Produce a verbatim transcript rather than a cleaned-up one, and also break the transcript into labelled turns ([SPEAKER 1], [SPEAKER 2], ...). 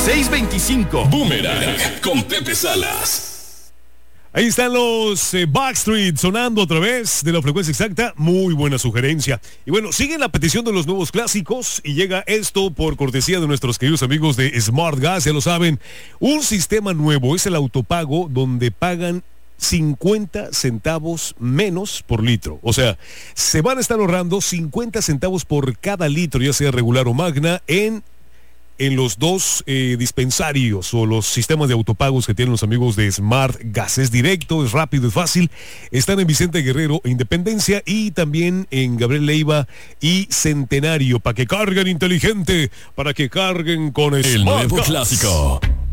[SPEAKER 1] seis veinticinco.
[SPEAKER 2] Boomerang con Pepe Salas.
[SPEAKER 3] Ahí están los eh, Backstreet sonando otra vez de la frecuencia exacta. Muy buena sugerencia. Y bueno, sigue la petición de los nuevos clásicos y llega esto por cortesía de nuestros queridos amigos de Smart Gas, ya lo saben. Un sistema nuevo es el autopago donde pagan cincuenta centavos menos por litro. O sea, se van a estar ahorrando cincuenta centavos por cada litro, ya sea regular o magna, en en los dos eh, dispensarios o los sistemas de autopagos que tienen los amigos de Smart Gas. Es directo, es rápido, es fácil. Están en Vicente Guerrero e Independencia y también en Gabriel Leiva y Centenario. Para que carguen inteligente, para que carguen con
[SPEAKER 2] el
[SPEAKER 3] Smart
[SPEAKER 2] nuevo
[SPEAKER 3] Gas.
[SPEAKER 2] Clásico.